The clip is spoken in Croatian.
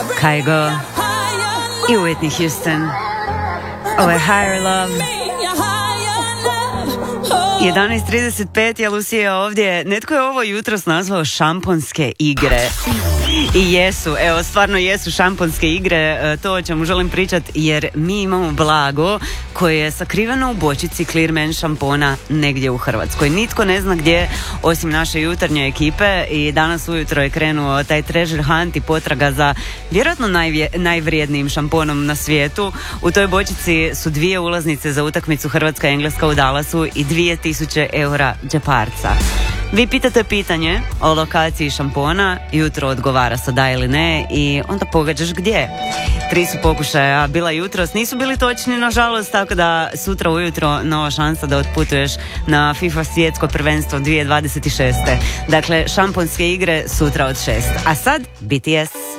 Kygo i Whitney Houston. Ovo je Higher Love. 11:35 je Lucija ovdje. Netko je ovo jutros nazvao šamponske igre. I jesu, evo stvarno jesu šamponske igre, to o čemu želim pričati, jer mi imamo blago koje je sakriveno u bočici Clearman šampona negdje u Hrvatskoj. Nitko ne zna gdje osim naše jutarnje ekipe i danas ujutro je krenuo taj treasure hunt i potraga za vjerojatno najvrijednijim šamponom na svijetu. U toj bočici su 2 ulaznice za utakmicu Hrvatska-Engleska u Dallasu i 2000 eura džeparca. Vi pitate pitanje o lokaciji šampona, jutro odgovara sa da ili ne i onda pogađaš gdje. 3 su pokušaja bila jutros, nisu bili točni nažalost, tako da sutra ujutro nova šansa da otputuješ na FIFA svjetsko prvenstvo 2026. Dakle, šamponske igre sutra od 6. A sad BTS.